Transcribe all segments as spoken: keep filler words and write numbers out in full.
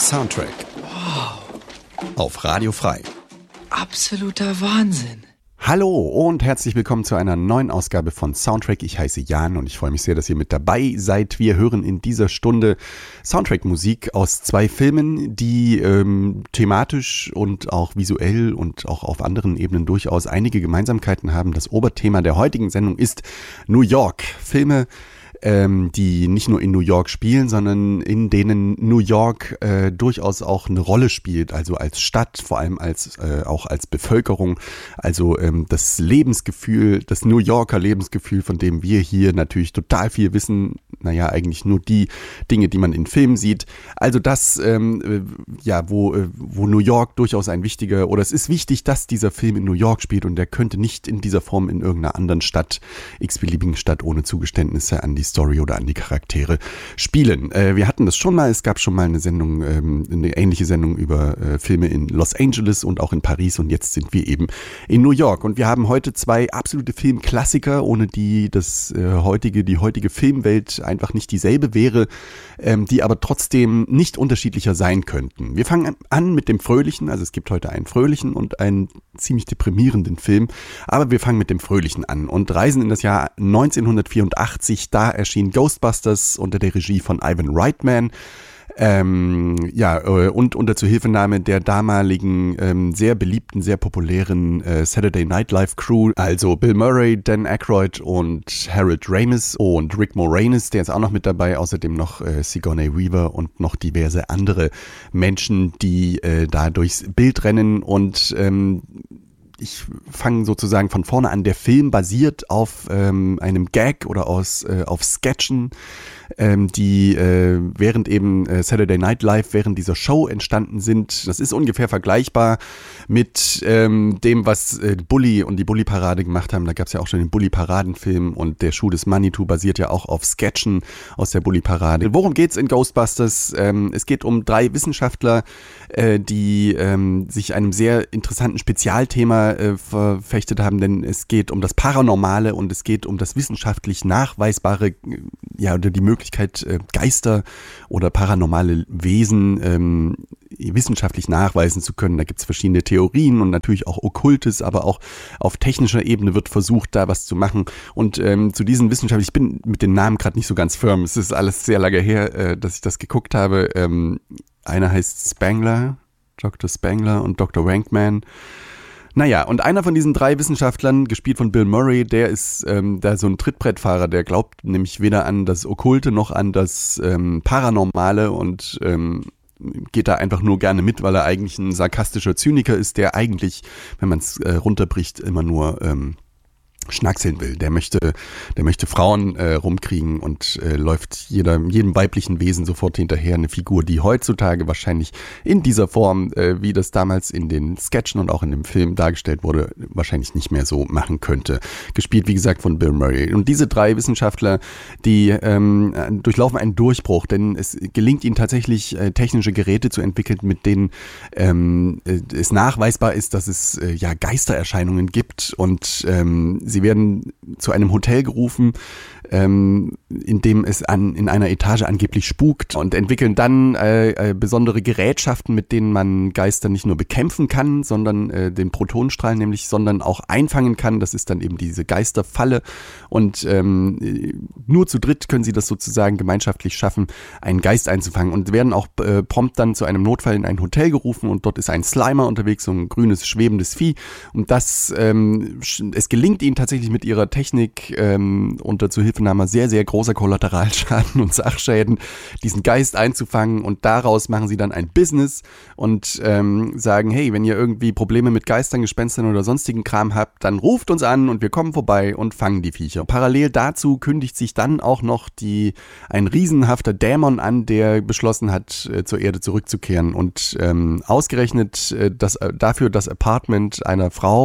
Soundtrack. Wow. Auf Radio Frei. Absoluter Wahnsinn. Hallo und herzlich willkommen zu einer neuen Ausgabe von Soundtrack. Ich heiße Jan und ich freue mich sehr, dass ihr mit dabei seid. Wir hören in dieser Stunde Soundtrack-Musik aus zwei Filmen, die ähm, thematisch und auch visuell und auch auf anderen Ebenen durchaus einige Gemeinsamkeiten haben. Das Oberthema der heutigen Sendung ist New York. Filme, Ähm, die nicht nur in New York spielen, sondern in denen New York äh, durchaus auch eine Rolle spielt, also als Stadt, vor allem als äh, auch als Bevölkerung, also ähm, das Lebensgefühl, das New Yorker Lebensgefühl, von dem wir hier natürlich total viel wissen, naja, eigentlich nur die Dinge, die man in Filmen sieht, also das, ähm, äh, ja, wo, äh, wo New York durchaus ein wichtiger, oder es ist wichtig, dass dieser Film in New York spielt und der könnte nicht in dieser Form in irgendeiner anderen Stadt, x-beliebigen Stadt ohne Zugeständnisse an die Story oder an die Charaktere spielen. Äh, wir hatten das schon mal, es gab schon mal eine Sendung, ähm, eine ähnliche Sendung über äh, Filme in Los Angeles und auch in Paris und jetzt sind wir eben in New York und wir haben heute zwei absolute Filmklassiker, ohne die das äh, heutige, die heutige Filmwelt einfach nicht dieselbe wäre, ähm, die aber trotzdem nicht unterschiedlicher sein könnten. Wir fangen an mit dem Fröhlichen, also es gibt heute einen fröhlichen und einen ziemlich deprimierenden Film, aber wir fangen mit dem Fröhlichen an und reisen in das Jahr neunzehnhundertvierundachtzig, da erschien Ghostbusters unter der Regie von Ivan Reitman. Ähm, ja, und unter Zuhilfenahme der damaligen ähm, sehr beliebten, sehr populären äh, Saturday Night Live Crew, also Bill Murray, Dan Aykroyd und Harold Ramis und Rick Moranis, der ist auch noch mit dabei, außerdem noch äh, Sigourney Weaver und noch diverse andere Menschen, die äh, da durchs Bild rennen und ähm, ich fange sozusagen von vorne an. Der Film basiert auf ähm, einem Gag oder aus, äh, auf Sketchen, ähm, die äh, während eben äh, Saturday Night Live, während dieser Show entstanden sind. Das ist ungefähr vergleichbar mit ähm, dem, was äh, Bully und die Bully-Parade gemacht haben. Da gab es ja auch schon den Bully-Paraden-Film und der Schuh des Manitou basiert ja auch auf Sketchen aus der Bully-Parade. Worum geht's in Ghostbusters? Ähm, es geht um drei Wissenschaftler, äh, die ähm, sich einem sehr interessanten Spezialthema äh, verfechtet haben, denn es geht um das Paranormale und es geht um das wissenschaftlich Nachweisbare, ja, oder die Möglichkeit, äh, Geister oder paranormale Wesen ähm, wissenschaftlich nachweisen zu können. Da gibt es verschiedene Theorien und natürlich auch Okkultes, aber auch auf technischer Ebene wird versucht, da was zu machen. Und ähm, zu diesen Wissenschaftlern, ich bin mit den Namen gerade nicht so ganz firm, es ist alles sehr lange her, äh, dass ich das geguckt habe. Ähm, einer heißt Spangler, Doktor Spangler und Doktor Wankman. Naja, und einer von diesen drei Wissenschaftlern, gespielt von Bill Murray, der ist ähm, da so ein Trittbrettfahrer, der glaubt nämlich weder an das Okkulte noch an das ähm, Paranormale und ähm, geht da einfach nur gerne mit, weil er eigentlich ein sarkastischer Zyniker ist, der eigentlich, wenn man es äh, runterbricht, immer nur ähm, schnackseln will. Der möchte, der möchte Frauen äh, rumkriegen und äh, läuft jeder, jedem weiblichen Wesen sofort hinterher. Eine Figur, die heutzutage wahrscheinlich in dieser Form, äh, wie das damals in den Sketchen und auch in dem Film dargestellt wurde, wahrscheinlich nicht mehr so machen könnte. Gespielt, wie gesagt, von Bill Murray. Und diese drei Wissenschaftler, die ähm, durchlaufen einen Durchbruch, denn es gelingt ihnen tatsächlich, äh, technische Geräte zu entwickeln, mit denen ähm, äh, es nachweisbar ist, dass es äh, ja Geistererscheinungen gibt und ähm, sie werden zu einem Hotel gerufen, ähm, in dem es an, in einer Etage angeblich spukt und entwickeln dann äh, äh, besondere Gerätschaften, mit denen man Geister nicht nur bekämpfen kann, sondern äh, den Protonenstrahl nämlich, sondern auch einfangen kann. Das ist dann eben diese Geisterfalle und ähm, nur zu dritt können sie das sozusagen gemeinschaftlich schaffen, einen Geist einzufangen und werden auch äh, prompt dann zu einem Notfall in ein Hotel gerufen und dort ist ein Slimer unterwegs, so ein grünes, schwebendes Vieh und das, ähm, es gelingt ihnen tatsächlich mit ihrer Technik ähm, unter Zuhilfenahme sehr, sehr großer Kollateralschaden und Sachschäden, diesen Geist einzufangen und daraus machen sie dann ein Business und ähm, sagen, hey, wenn ihr irgendwie Probleme mit Geistern, Gespenstern oder sonstigen Kram habt, dann ruft uns an und wir kommen vorbei und fangen die Viecher. Parallel dazu kündigt sich dann auch noch die, ein riesenhafter Dämon an, der beschlossen hat, äh, zur Erde zurückzukehren und ähm, ausgerechnet äh, das, äh, dafür das Apartment einer Frau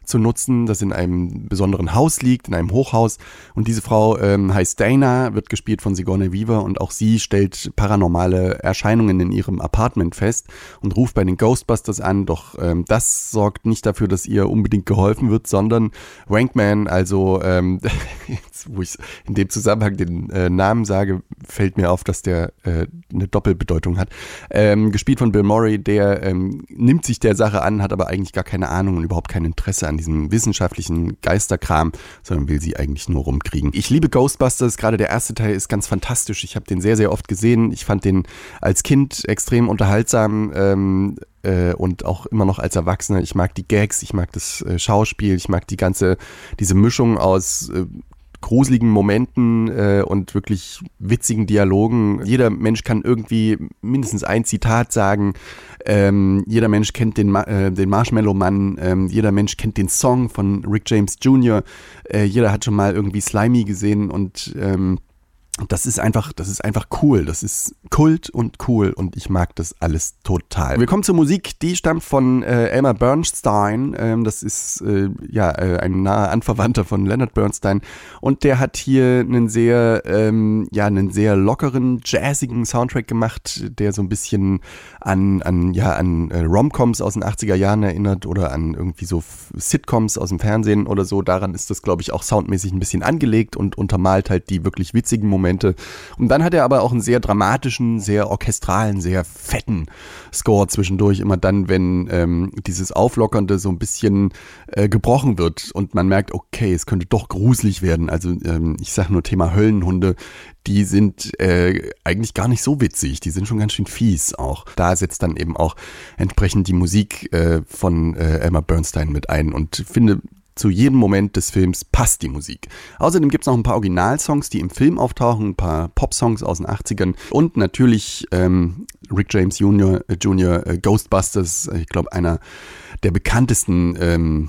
zu nutzen, das in einem besonderen Haus liegt, in einem Hochhaus. Und diese Frau ähm, heißt Dana, wird gespielt von Sigourney Weaver und auch sie stellt paranormale Erscheinungen in ihrem Apartment fest und ruft bei den Ghostbusters an. Doch ähm, das sorgt nicht dafür, dass ihr unbedingt geholfen wird, sondern Wankman, also ähm, jetzt, wo ich in dem Zusammenhang den äh, Namen sage, fällt mir auf, dass der äh, eine Doppelbedeutung hat. Ähm, gespielt von Bill Murray, der ähm, nimmt sich der Sache an, hat aber eigentlich gar keine Ahnung und überhaupt kein Interesse an diesem wissenschaftlichen Geisterkram, sondern will sie eigentlich nur rumkriegen. Ich liebe Ghostbusters, gerade der erste Teil ist ganz fantastisch. Ich habe den sehr, sehr oft gesehen. Ich fand den als Kind extrem unterhaltsam ähm, äh, und auch immer noch als Erwachsener. Ich mag die Gags, ich mag das äh, Schauspiel, ich mag die ganze, diese Mischung aus äh, gruseligen Momenten äh, und wirklich witzigen Dialogen. Jeder Mensch kann irgendwie mindestens ein Zitat sagen. Ähm, jeder Mensch kennt den, Ma- äh, den Marshmallow-Mann. Ähm, jeder Mensch kennt den Song von Rick James Junior Äh, jeder hat schon mal irgendwie Slimy gesehen und ähm, das ist einfach, das ist einfach cool. Das ist Kult und cool und ich mag das alles total. Wir kommen zur Musik, die stammt von äh, Elmer Bernstein. Ähm, das ist äh, ja äh, ein naher Anverwandter von Leonard Bernstein und der hat hier einen sehr, ähm, ja, einen sehr lockeren, jazzigen Soundtrack gemacht, der so ein bisschen an, an, ja, an äh, Rom-Coms aus den achtziger Jahren erinnert oder an irgendwie so Sitcoms aus dem Fernsehen oder so. Daran ist das, glaube ich, auch soundmäßig ein bisschen angelegt und untermalt halt die wirklich witzigen Momente. Und dann hat er aber auch einen sehr dramatischen, sehr orchestralen, sehr fetten Score zwischendurch. Immer dann, wenn ähm, dieses Auflockernde so ein bisschen äh, gebrochen wird und man merkt, okay, es könnte doch gruselig werden. Also ähm, ich sage nur Thema Höllenhunde, die sind äh, eigentlich gar nicht so witzig. Die sind schon ganz schön fies auch. Da setzt dann eben auch entsprechend die Musik äh, von äh, Elmer Bernstein mit ein und finde, zu jedem Moment des Films passt die Musik. Außerdem gibt es noch ein paar Originalsongs, die im Film auftauchen, ein paar Popsongs aus den achtzigern und natürlich ähm, Rick James Junior, äh, Junior äh, Ghostbusters, ich glaube einer der bekanntesten ähm,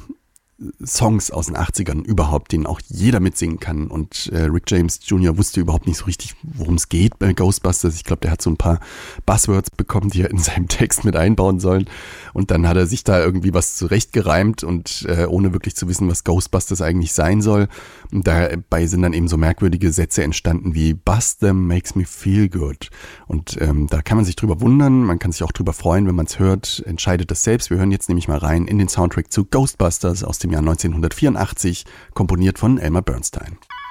Songs aus den achtzigern überhaupt, den auch jeder mitsingen kann. Und äh, Rick James Junior wusste überhaupt nicht so richtig, worum es geht bei Ghostbusters. Ich glaube, der hat so ein paar Buzzwords bekommen, die er in seinem Text mit einbauen sollen. Und dann hat er sich da irgendwie was zurechtgereimt und äh, ohne wirklich zu wissen, was Ghostbusters eigentlich sein soll. Und dabei sind dann eben so merkwürdige Sätze entstanden wie Bust them makes me feel good. Und ähm, da kann man sich drüber wundern, man kann sich auch drüber freuen, wenn man es hört. Entscheidet das selbst. Wir hören jetzt nämlich mal rein in den Soundtrack zu Ghostbusters aus dem Jahr neunzehnhundertvierundachtzig, komponiert von Elmer Bernstein.